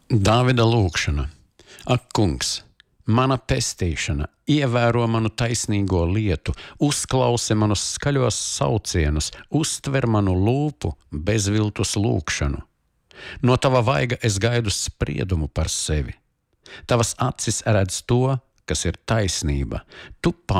Dāvida lūgšana. Ak, kungs, mana pestīšana, ievēro manu taisnīgo lietu, uzklausi manus skaļos saucienus, uztver manu lūpu bezviltus lūgšanu. No tava vaiga es gaidu spriedumu par sevi. Tavas acis redz to, kas ir taisnība. Tu